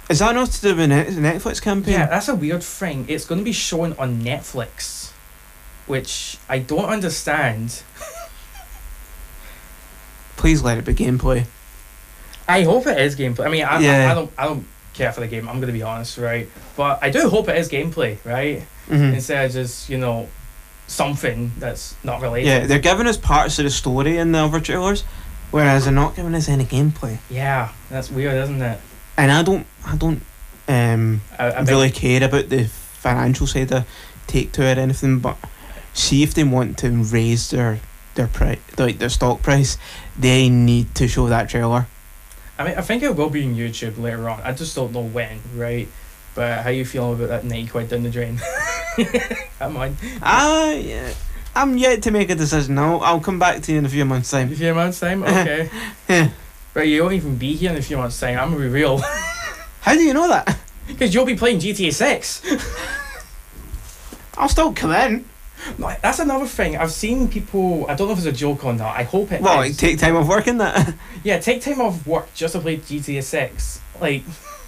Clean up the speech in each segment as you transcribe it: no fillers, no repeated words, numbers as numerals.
Is that not to do with the Netflix campaign? Yeah, that's a weird thing. It's going to be shown on Netflix, which I don't understand. Please let it be gameplay. I hope it is gameplay. I mean, Yeah. I don't care for the game. I'm going to be honest, right? But I do hope it is gameplay, right? Mhm. Instead of just, you know, something that's not related. Yeah, they're giving us parts of the story in the other trailers, whereas they're not giving us any gameplay. Yeah, that's weird, isn't it? And I don't I really care about the financial side of Take-Two or anything, but see if they want to raise their price, like their stock price, they need to show that trailer. I mean, I think it will be on YouTube later on. I just don't know when, right? But how you feeling about that 90 quid down the drain? Come on. Yeah, I'm yet to make a decision. I'll come back to you in a few months' In time. a few months' time? Okay. Yeah. But you won't even be here in a few months' time. I'm going to be real. How do you know that? Because you'll be playing GTA 6. I'll still come in. No, that's another thing. I've seen people... I don't know if it's a joke or not. I hope it Well, is. like, take time off work in that. Yeah, take time off work just to play GTA 6. Like...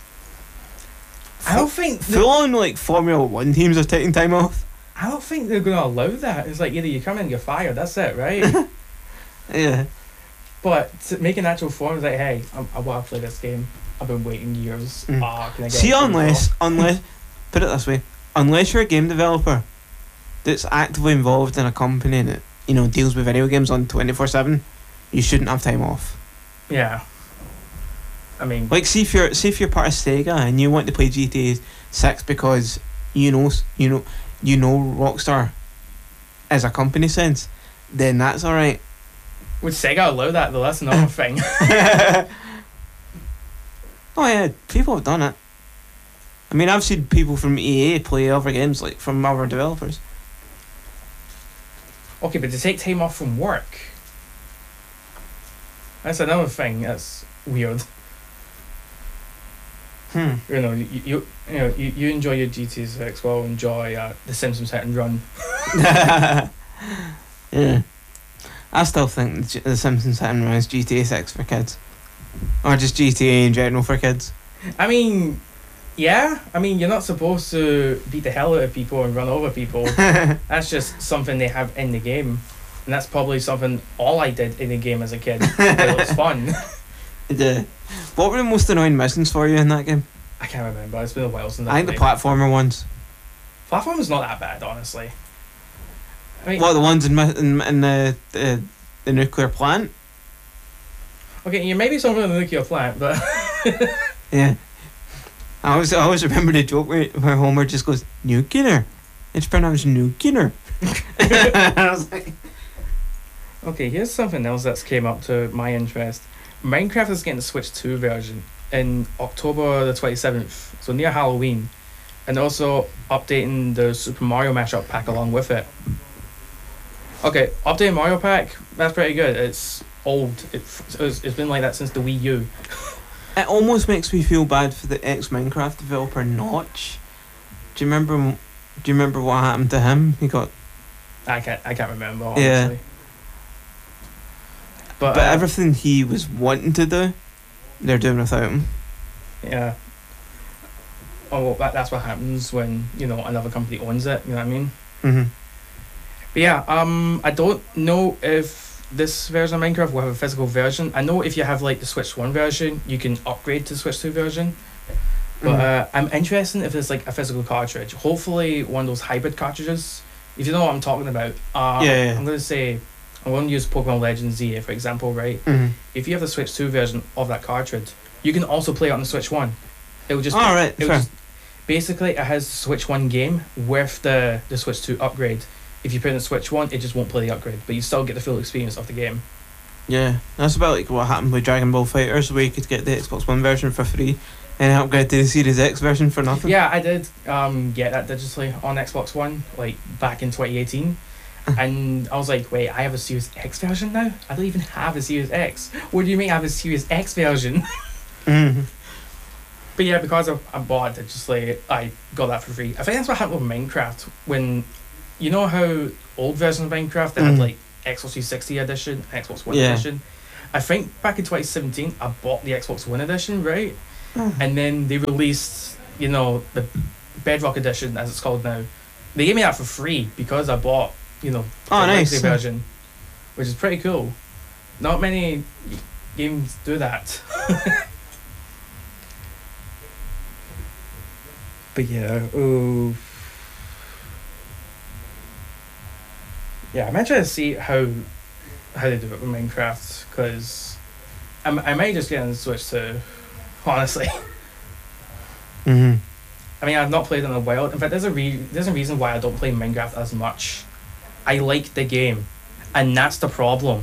I don't think... Full on, like, Formula 1 teams are taking time off. I don't think they're going to allow that. It's like, either you come in, you're fired. That's it, right? Yeah. But to make an actual form is like, hey, I want to play this game. I've been waiting years. Mm. Can I get See, it? unless, put it this way, unless you're a game developer that's actively involved in a company that, you know, deals with video games on 24/7, you shouldn't have time off. Yeah. I mean... Like, see if you're part of Sega and you want to play GTA 6 because you know Rockstar as a company sense, then that's alright. Would Sega allow that though? That's another thing. Oh yeah, people have done it. I mean, I've seen people from EA play other games, like, from other developers. Okay, but to take time off from work, that's another thing. That's weird. You know, you enjoy your GTA 6. Well, enjoy the Simpsons Hit and Run. Yeah. I still think the Simpsons Hit and Run is GTA 6 for kids. Or just GTA in general for kids. I mean, yeah. I mean, you're not supposed to beat the hell out of people and run over people. That's just something they have in the game. And that's probably something all I did in the game as a kid. It was fun. What were the most annoying missions for you in that game? I can't remember. It's been a while since I think the platformer ones. Platform is not that bad, honestly. I mean, What, the ones in the nuclear plant? okay, you may be something in the nuclear plant, but Yeah. I always remember the joke where Homer just goes, nuclear. It's pronounced nuclear. I was like... okay, here's something else that's came up to my interest. Minecraft is getting the Switch 2 version in October the 27th, so near Halloween, and also updating the Super Mario Mashup pack along with it. Okay, updating Mario pack, that's pretty good. It's old. It's been like that since the Wii U. It almost makes me feel bad for the ex-Minecraft developer Notch. Do you remember what happened to him? He got... I can't remember, honestly. Yeah. But everything he was wanting to do, they're doing without him. yeah. Oh, well, that's what happens when, you know, another company owns it. You know what I mean? Mm-hmm. But yeah, I don't know if this version of Minecraft will have a physical version. I know if you have like the Switch 1 version, you can upgrade to the Switch 2 version. But I'm interested if there's like a physical cartridge. Hopefully one of those hybrid cartridges. If you know what I'm talking about. Yeah. I'm going to use Pokemon Legends Z, for example, right? Mm-hmm. If you have the Switch 2 version of that cartridge, you can also play it on the Switch 1. It will just... Alright, fair. Basically, it has Switch 1 game with the Switch 2 upgrade. If you put in the Switch 1, it just won't play the upgrade, but you still get the full experience of the game. Yeah, that's about like what happened with Dragon Ball FighterZ, where you could get the Xbox One version for free and upgrade to the Series X version for nothing. Yeah, I did get that digitally on Xbox One, like back in 2018. And I was like, wait, I have a Series X version now? I don't even have a Series X. What do you mean I have a Series X version? Mm-hmm. But yeah, because I bought it digitally, I got that for free. I think that's what happened with Minecraft. When, you know how old versions of Minecraft, they had like Xbox 360 edition, Xbox One edition. I think back in 2017, I bought the Xbox One edition, right? And then they released, the Bedrock Edition, as it's called now. They gave me that for free because I bought, the nice. legacy version, which is pretty cool. Not many games do that. But yeah, I'm interested to see how they do it with Minecraft, because I might just get on the Switch too, honestly. Mhm. I mean, I've not played in a while. In fact, there's a reason why I don't play Minecraft as much. I like the game, and that's the problem.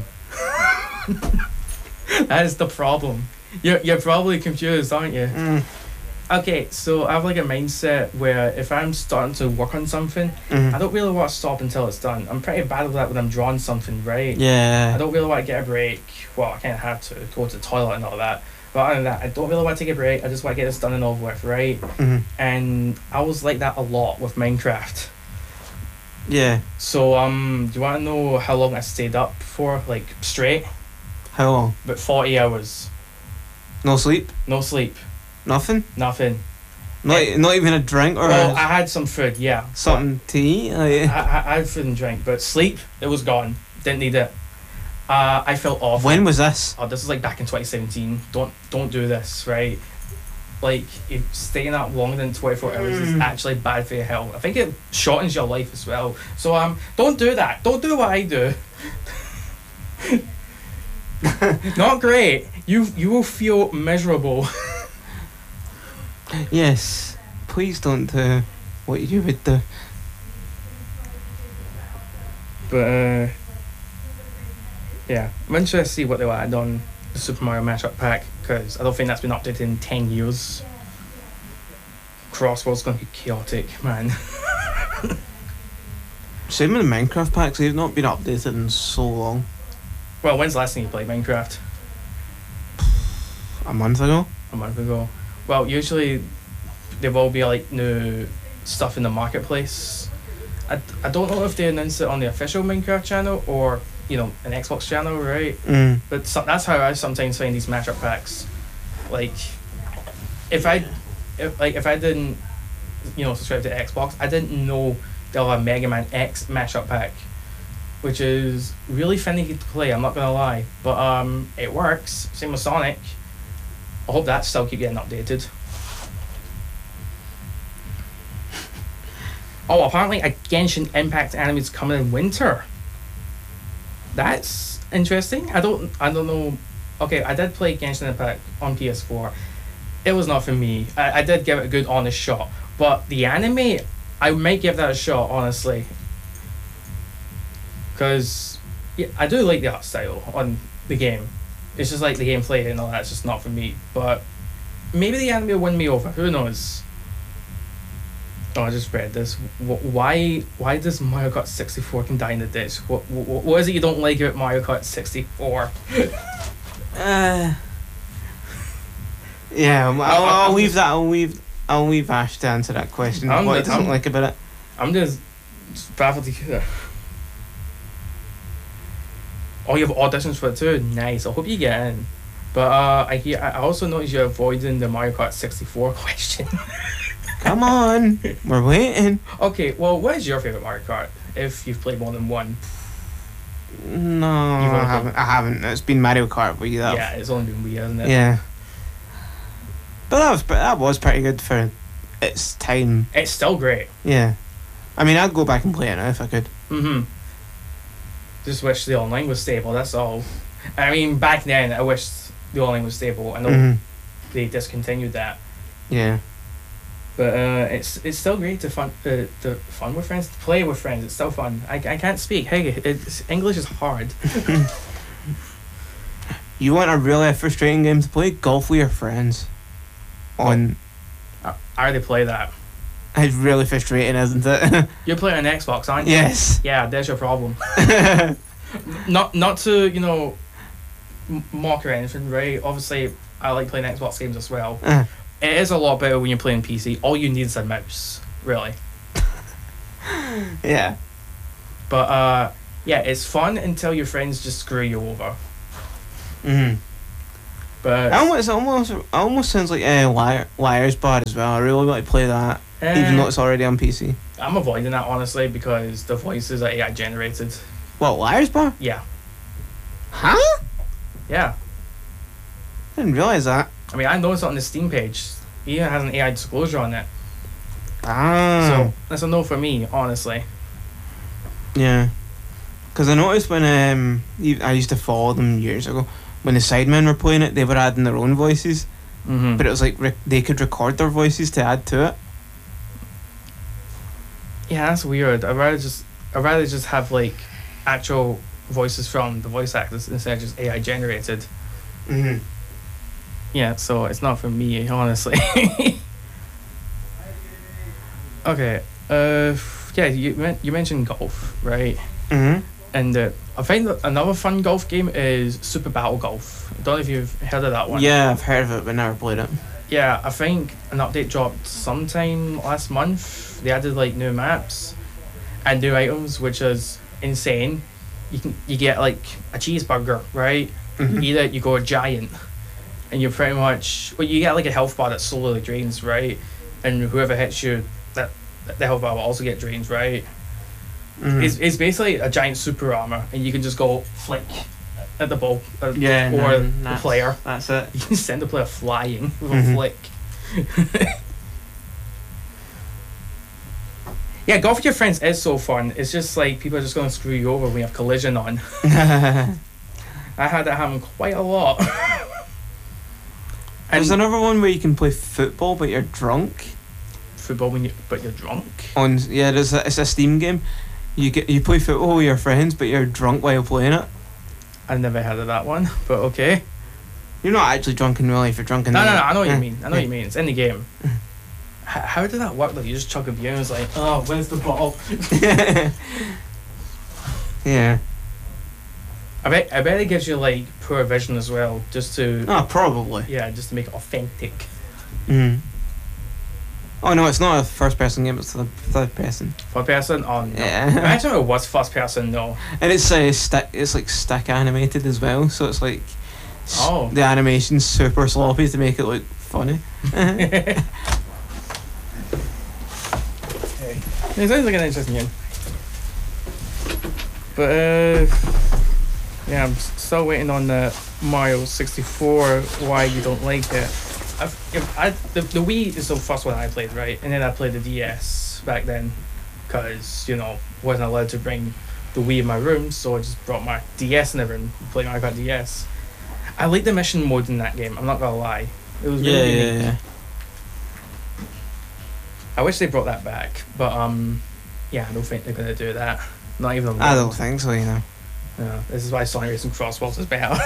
That is the problem. You're probably confused, aren't you? Mm. Okay, so I have like a mindset where if I'm starting to work on something, I don't really want to stop until it's done. I'm pretty bad with that when I'm drawing something, right? Yeah. I don't really want to get a break. Well, I kind of have to go to the toilet and all that. But other than that, I don't really want to take a break. I just want to get this done and over with, right? And I was like that a lot with Minecraft. Yeah. So, do you want to know how long I stayed up for, like, straight? How long? About 40 hours. No sleep? No sleep. Nothing? Nothing. Not even a drink or Well, I had some food, yeah. something to eat? I had food and drink, but sleep, it was gone. Didn't need it. I felt awful. When was this? Oh, this is like back in 2017. Don't do this, right? Like, if staying up longer than 24 hours is actually bad for your health. I think it shortens your life as well. So don't do that. Don't do what I do. Not great. You will feel miserable. Yes. Please don't do what you would do. But yeah, I'm interested to see what they'll add on the Super Mario Mashup Pack, because I don't think that's been updated in 10 years. Crossworld's gonna be chaotic, man. Same with the Minecraft packs, they've not been updated in so long. Well, when's the last time you played Minecraft? A month ago? A month ago. Well, usually there will be like new stuff in the marketplace. I don't know if they announce it on the official Minecraft channel or an Xbox channel, right? But that's how I sometimes find these mashup packs. Like, if I didn't subscribe to Xbox, I didn't know they'll have a Mega Man X mashup pack, which is really finicky to play. I'm not gonna lie, but it works. Same with Sonic. I hope that still keep getting updated. Oh, apparently a Genshin Impact anime is coming in winter. That's interesting. I don't know. Okay, I did play Genshin Impact on PS4. It was not for me. I did give it a good honest shot, but the anime, I might give that a shot, honestly, because I do like the art style on the game. It's just like the gameplay and all that's just not for me. But maybe the anime will win me over. Who knows? Oh, I just read this. Why does Mario Kart 64 can die in the ditch? What is it you don't like about Mario Kart 64? Yeah, I'll leave that. I'll leave Ash to answer that question. What he doesn't like about it. I'm just baffled to hear. Oh, you have auditions for it too. Nice. I hope you get in. But I also noticed you're avoiding the Mario Kart 64 question. Come on, we're waiting. Okay, well, what is your favorite Mario Kart? If you've played more than one. No, I haven't. It's been Mario Kart Wii. Yeah, it's only been Wii, hasn't it? Yeah. But that was pretty good for its time. It's still great. Yeah. I mean, I'd go back and play it now if I could. Just wish the online was stable, that's all. I mean, back then, I wish the online was stable. I know they discontinued that. Yeah. But it's still great to fun with friends, to play with friends. It's still fun. I can't speak. Hey, English is hard. You want a really frustrating game to play? Golf with your friends. I already play that. It's really frustrating, isn't it? You're playing on Xbox, aren't you? Yes. Yeah, there's your problem. Not to mock or anything, right? Obviously, I like playing Xbox games as well. It is a lot better when you're playing PC. All you need is a mouse, really. Yeah. But it's fun until your friends just screw you over. But almost sounds like Liar's Bar as well. I really want to play that, even though it's already on PC. I'm avoiding that honestly because the voices are AI generated. What, Liar's Bar? Yeah. Huh? Yeah. I didn't realise that. I mean, I noticed it on the Steam page. It even has an AI disclosure on it. Ah. So that's a no for me, honestly. Yeah. Because I noticed when I used to follow them years ago, when the Sidemen were playing it, they were adding their own voices. Mm-hmm. But it was like they could record their voices to add to it. Yeah, that's weird. I'd rather just have like actual voices from the voice actors instead of just AI generated. Mm-hmm. Yeah, so it's not for me, honestly. Okay. Yeah, you mentioned golf, right? Mm-hmm. And I find that another fun golf game is Super Battle Golf. I don't know if you've heard of that one. Yeah, I've heard of it, but never played it. Yeah, I think an update dropped sometime last month. They added like new maps and new items, which is insane. You get like a cheeseburger, right? Mm-hmm. Either you go a giant, and you pretty much you get like a health bar that slowly drains, right? And whoever hits you, that the health bar will also get drained, right? Mm-hmm. It's basically a giant super armor, and you can just go flick at the ball or the player. That's it. You can send the player flying with a Mhm. flick. Yeah, golf with your friends is so fun. It's just like people are just going to screw you over when you have collision on. I had that happen quite a lot. There's another one where you can play football, but you're drunk. Football but you're drunk. It's a Steam game. You play football with your friends, but you're drunk while playing it. I've never heard of that one, but okay. You're not actually drunk in real life. You're drunk in No, the I know what you mean. I know what you mean. It's in the game. How did that work though? You just chuck a beer and it's like, oh, where's the ball? Yeah. I bet it gives you like poor vision as well, just to Probably. just to make it authentic. Mm. Oh no, it's not a first person game. It's the third person. Third person? Oh no. Yeah. Imagine if it was first person though. And it's like stick animated as well, so it's like Oh. the animation's super sloppy to make it look funny. It sounds like an interesting game. But yeah, I'm still waiting on the Mario 64. Why you don't like it? The Wii is the first one I played, right? And then I played the DS back then, because wasn't allowed to bring the Wii in my room, so I just brought my DS in the room and played Mario Kart DS. I like the mission mode in that game. I'm not gonna lie, it was really unique. Yeah. I wish they brought that back, but yeah, I don't think they're gonna do that. Not even. I don't think so. Yeah, this is why Sonic Racing Cross Worlds is better.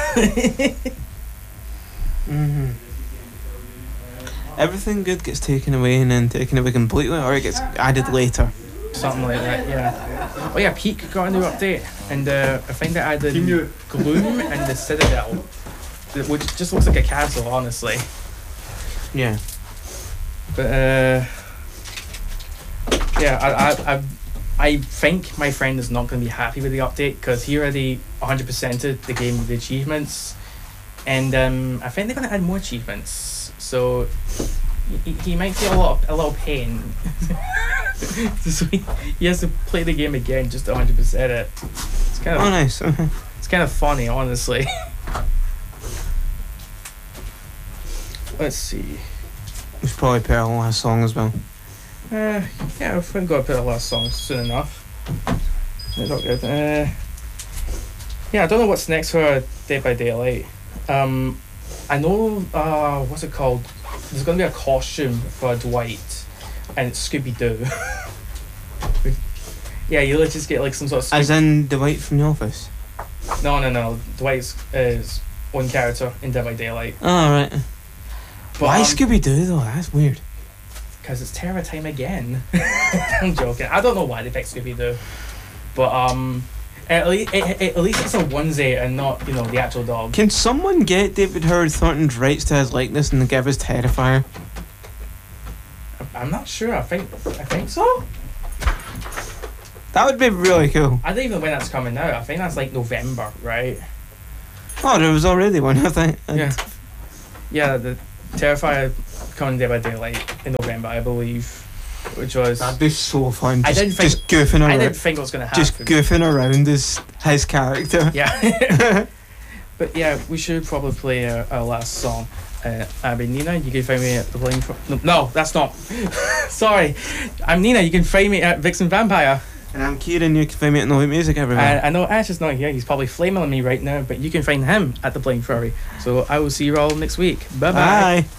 Mhm. Everything good gets taken away and then taken away completely, or it gets added later. Something like that, yeah. Oh yeah, Peak got a new update, and I think they added Gloom and the Citadel, which just looks like a castle, honestly. Yeah. But yeah, I think my friend is not going to be happy with the update because he already 100%ed the game with the achievements, and I think they're going to add more achievements. So he might feel a little pain. So he has to play the game again just to 100% it. It's kind of nice. It's kind of funny, honestly. Let's see. We should probably put our last song as well. Yeah, I think I've got to put a last song soon enough. It's not good. Yeah, I don't know what's next for Dead by Daylight. I know, what's it called? There's going to be a costume for Dwight, and it's Scooby-Doo. Yeah, you literally just get like some sort of... As in Dwight from The Office? No. Dwight's is one character in Dead by Daylight. Oh, right. But, Why Scooby-Doo though? That's weird. Because it's terror time again. I'm joking. I don't know why they picked Scooby-Doo. But at least it's a onesie and not, the actual dog. Can someone get David Howard Thornton's rights to his likeness and give us Terrifier? I'm not sure. I think so. That would be really cool. I don't even know when that's coming out. I think that's like November, right? Oh, there was already one, I think. Yeah. Yeah, the Terrifier coming Dead by Daylight in November, I believe, which was. That'd be so fun. I didn't think. Just goofing I around. didn't think it was gonna happen. Just goofing around as his character. Yeah. But yeah, we should probably play our last song. I've been Nina. You can find me at the Blame. No, that's not. Sorry, I'm Nina. You can find me at Vixen Vampire. And I'm Kieran. You can find me at Noise Music everywhere. I know Ash is not here. He's probably flaming on me right now. But you can find him at the Blind Furry. So I will see you all next week. Bye bye. Bye.